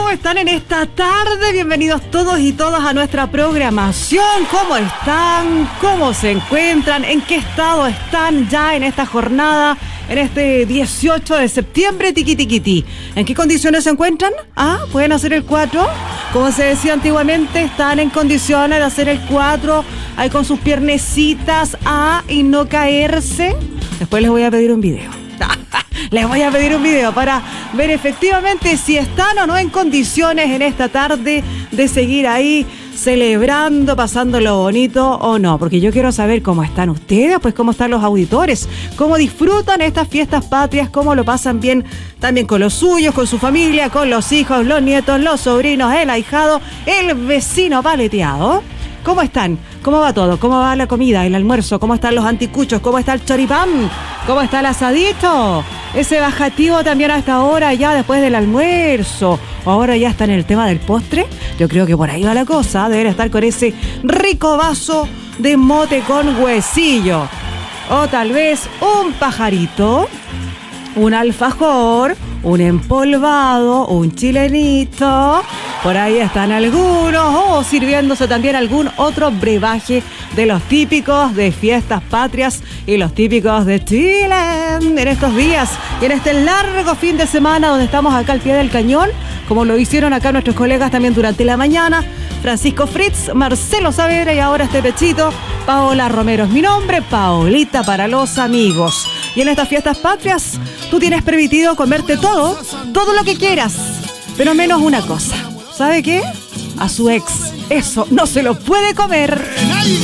¿Cómo están en esta tarde? Bienvenidos todos y todas a nuestra programación. ¿Cómo están? ¿Cómo se encuentran? ¿En qué estado están ya en esta jornada? En este 18 de septiembre, tiquitiquití. ¿En qué condiciones se encuentran? ¿Pueden hacer el 4? Como se decía antiguamente, están en condiciones de hacer el 4 ahí con sus piernecitas y no caerse. Después les voy a pedir un video. Les voy a pedir un video para ver efectivamente si están o no en condiciones en esta tarde de seguir ahí celebrando, pasándolo bonito o no, porque yo quiero saber cómo están ustedes, pues cómo están los auditores, cómo disfrutan estas fiestas patrias, cómo lo pasan bien también con los suyos, con su familia, con los hijos, los nietos, los sobrinos, el ahijado, el vecino paleteado. ¿Cómo están? ¿Cómo va todo? ¿Cómo va la comida, el almuerzo? ¿Cómo están los anticuchos? ¿Cómo está el choripán? ¿Cómo está el asadito? Ese bajativo también a esta hora ya después del almuerzo. ¿O ahora ya está en el tema del postre? Yo creo que por ahí va la cosa. Deben estar con ese rico vaso de mote con huesillo. O tal vez un pajarito, un alfajor, un empolvado, un chilenito. Por ahí están algunos, o sirviéndose también algún otro brebaje de los típicos de fiestas patrias y los típicos de Chile en estos días y en este largo fin de semana donde estamos acá al pie del cañón, como lo hicieron acá nuestros colegas también durante la mañana. Francisco Fritz, Marcelo Saavedra y ahora este pechito, Paola Romero es mi nombre, Paolita para los amigos. Y en estas fiestas patrias, tú tienes permitido comerte todo lo que quieras, pero menos una cosa. ¿Sabe qué? A su ex. Eso no se lo puede comer.